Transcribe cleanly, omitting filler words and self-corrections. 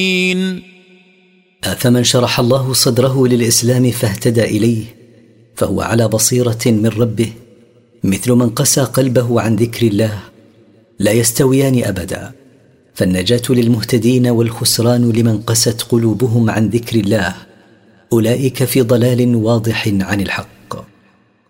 أفمن شرح الله صدره للإسلام فاهتدى إليه فهو على بصيرة من ربه مثل من قسى قلبه عن ذكر الله، لا يستويان أبدا، فالنجاة للمهتدين والخسران لمن قست قلوبهم عن ذكر الله، أولئك في ضلال واضح عن الحق.